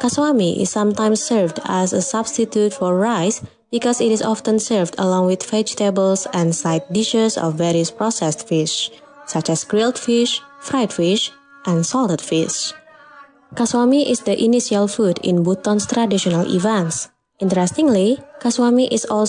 Kaswami is sometimes served as a substitute for rice because it is often served along with vegetables and side dishes of various processed fish, such as grilled fish, fried fish, and salted fish. Kaswami is the initial food in Bhutan's traditional events. Interestingly, kaswami is also